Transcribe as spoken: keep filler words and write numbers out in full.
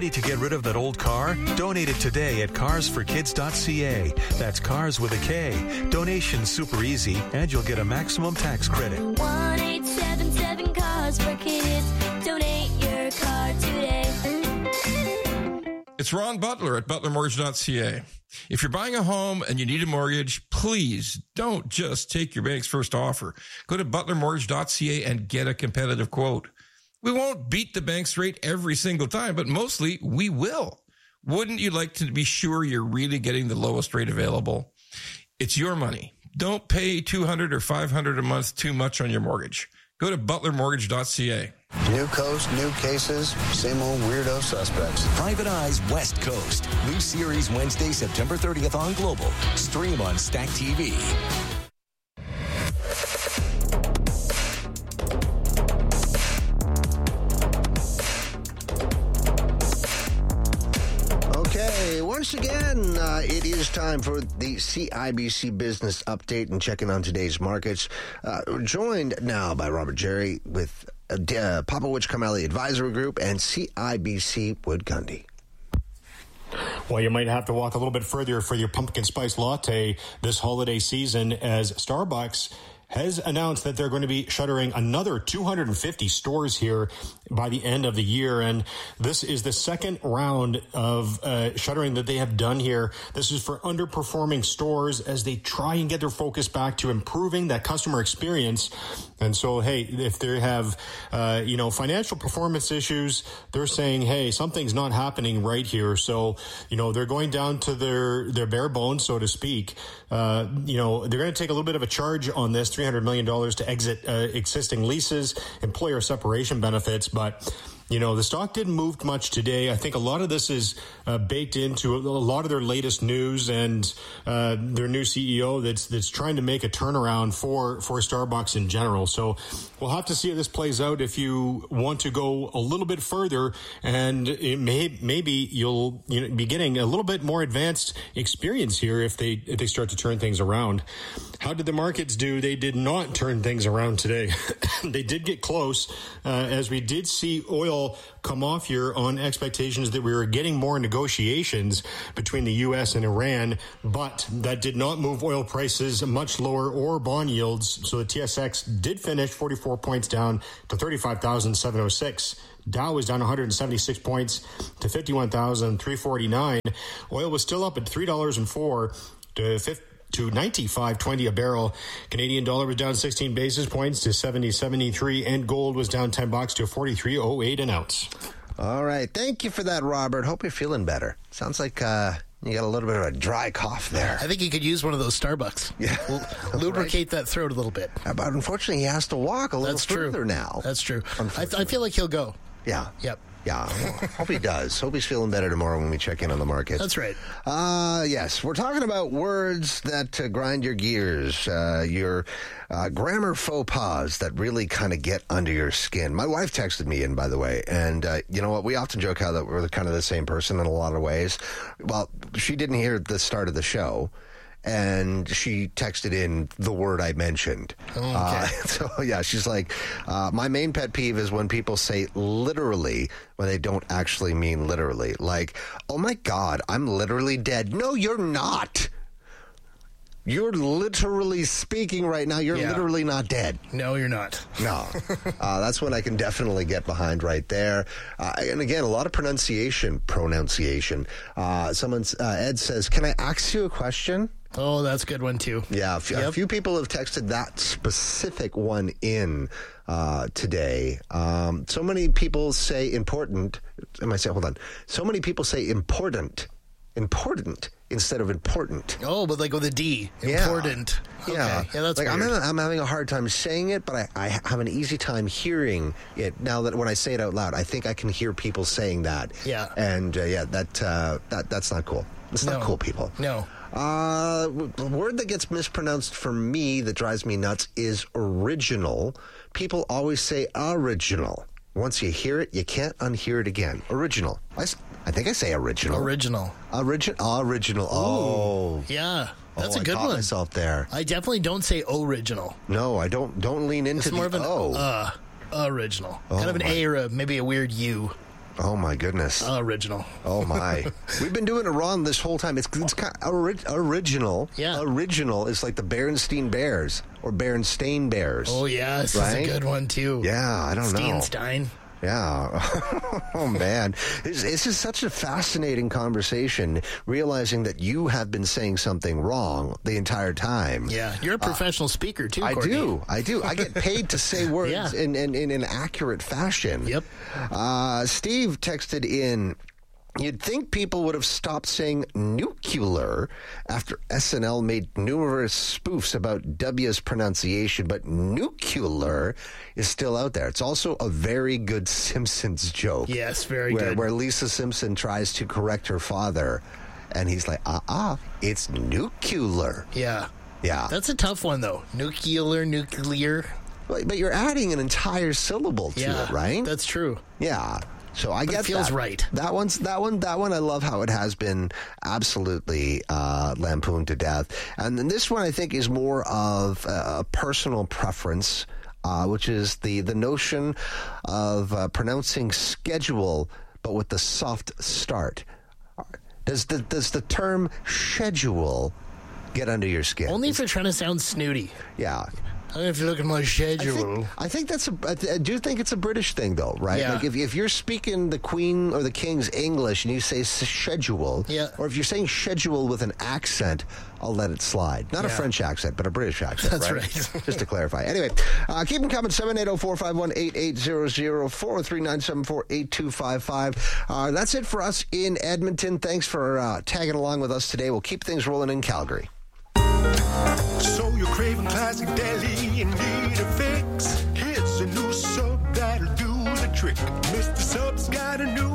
Ready to get rid of that old car? Donate it today at cars for kids dot c a. That's cars with a K. Donation's super easy, and you'll get a maximum tax credit. one eight seven seven cars for kids. Donate your car today. It's Ron Butler at butler mortgage dot c a. If you're buying a home and you need a mortgage, please don't just take your bank's first offer. Go to butler mortgage dot c a and get a competitive quote. We won't beat the bank's rate every single time, but mostly we will. Wouldn't you like to be sure you're really getting the lowest rate available? It's your money. Don't pay two hundred dollars or five hundred dollars a month too much on your mortgage. Go to butler mortgage dot c a. New coast, new cases, same old weirdo suspects. Private Eyes West Coast. New series Wednesday, September thirtieth on Global. Stream on Stack T V. Okay, once again, uh, it is time for the C I B C Business Update and checking on today's markets. Uh, we're joined now by Robert Jerry with uh, uh, Popowich Carmeli Advisory Group and C I B C Wood Gundy. Well, you might have to walk a little bit further for your pumpkin spice latte this holiday season, as Starbucks has announced that they're going to be shuttering another two hundred fifty stores here by the end of the year. And this is the second round of uh, shuttering that they have done here. This is for underperforming stores as they try and get their focus back to improving that customer experience. And so, hey, if they have, uh, you know, financial performance issues, they're saying, hey, something's not happening right here. So, you know, they're going down to their, their bare bones, so to speak. Uh, you know, they're going to take a little bit of a charge on this, three hundred million dollars to exit uh, existing leases, employer separation benefits. But, you know, the stock didn't move much today. I think a lot of this is uh, baked into a lot of their latest news and uh, their new C E O that's that's trying to make a turnaround for, for Starbucks in general. So we'll have to see how this plays out. If you want to go a little bit further, and it may, maybe you'll you know, be getting a little bit more advanced experience here if they if they start to turn things around. How did the markets do? They did not turn things around today. They did get close, uh, as we did see oil come off here on expectations that we were getting more negotiations between the U S and Iran, but that did not move oil prices much lower or bond yields. So the T S X did finish forty-four points down to thirty-five thousand seven hundred six. Dow was down one hundred seventy-six points to fifty-one thousand three hundred forty-nine. Oil was still up at three dollars and four to fifty. to ninety-five twenty a barrel. Canadian dollar was down sixteen basis points to seventy seventy-three, and gold was down ten bucks to forty-three oh eight an ounce. All right. Thank you for that, Robert. Hope you're feeling better. Sounds like uh, you got a little bit of a dry cough there. I think you could use one of those Starbucks. Yeah. L- lubricate right. that throat a little bit. But unfortunately, he has to walk a little That's further true. now. That's true. I, I feel like he'll go. Yeah. Yep. Yeah, well, hope he does. Hope he's feeling better tomorrow when we check in on the market. That's right. Uh, yes, we're talking about words that uh, grind your gears, uh, your uh, grammar faux pas that really kind of get under your skin. My wife texted me in, by the way, and uh, you know what? We often joke how that we're kind of the same person in a lot of ways. Well, she didn't hear the start of the show, and she texted in the word I mentioned. Oh, okay. Uh, so, yeah, she's like, uh, my main pet peeve is when people say literally when they don't actually mean literally. Like, oh, my God, I'm literally dead. No, you're not. You're literally speaking right now. You're yeah. literally not dead. No, you're not. No. uh, that's what I can definitely get behind right there. Uh, and again, a lot of pronunciation. Pronunciation. Uh, someone, uh, Ed says, can I ask you a question? Oh, that's a good one, too. Yeah, a few, yep. a few people have texted that specific one in uh, today. Um, so many people say important. Am I saying, hold on. So many people say important. Important instead of important. Oh, but like with a D. Important. Yeah. Okay. Yeah. yeah, that's like weird. I'm having, I'm having a hard time saying it, but I, I have an easy time hearing it now that when I say it out loud, I think I can hear people saying that. Yeah. And uh, yeah, that uh, that that's not cool. It's not no. cool, people. No. Uh, the word that gets mispronounced for me that drives me nuts is original. People always say original. Once you hear it, you can't unhear it again. Original. I, I think I say original. Original. Origin, original. Oh. Yeah. That's oh, a good I caught one. myself there. I definitely don't say original. No, I don't. Don't lean into it's more the of an O. Uh, original. Oh, kind of an my. A or a, maybe a weird U. Oh, my goodness. Original. Oh, my. We've been doing it wrong this whole time. It's, it's kind of ori- original. Yeah. Original is like the Berenstain Bears or Berenstain Bears. Oh, yeah. This Right? is a good one, too. Yeah, I don't know. Steenstein. Yeah. Oh, man. It's, it's just such a fascinating conversation, realizing that you have been saying something wrong the entire time. Yeah. You're a professional uh, speaker, too, I Courtney. do. I do. I get paid to say words Yeah. in, in, in an accurate fashion. Yep. Uh, Steve texted in, you'd think people would have stopped saying nuclear after S N L made numerous spoofs about W's pronunciation, but nuclear is still out there. It's also a very good Simpsons joke. Yes, very where, good. Where Lisa Simpson tries to correct her father, and he's like, uh-uh, it's nuclear. Yeah. Yeah. That's a tough one, though. Nuclear, nuclear. But, but you're adding an entire syllable to Yeah, it, right? That's true. Yeah. So I But get it feels that. right. That one's that one. That one I love how it has been absolutely uh, lampooned to death. And then this one I think is more of a personal preference, uh, which is the the notion of uh, pronouncing schedule, but with the soft start. Does the does the term schedule get under your skin? Only if you're trying to sound snooty. Yeah. I don't know if you look at my I schedule. think, I think that's a. I do think it's a British thing, though, right? Yeah. Like if if you're speaking the Queen or the King's English and you say schedule, Yeah. or if you're saying schedule with an accent, I'll let it slide. Not a Yeah. French accent, but a British accent. That's right. right. Just to clarify. Anyway, uh, keep them coming. Seven eight zero four five one eight eight zero zero four zero three nine seven four eight two five five. Uh, that's it for us in Edmonton. Thanks for uh, tagging along with us today. We'll keep things rolling in Calgary. So you're craving classic deli and need a fix? Here's a new sub that'll do the trick. Mister Sub's got a new